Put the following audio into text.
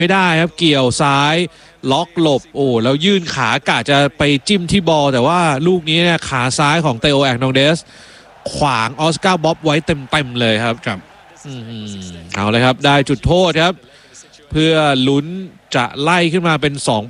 ไม่ได้ครับเกี่ยวซ้ายล็อกหลบโอ้แล้วยื่นขากะจะไปจิ้มที่บอลแต่ว่าลูกนี้เนี่ยขาซ้ายของเตโอแอกนองเดสขวางออสการ์บ๊อบไว้เต็มเลยครับเอาเลยครับได้จุดโทษครับเพื่อลุ้นจะไล่ขึ้นมาเป็น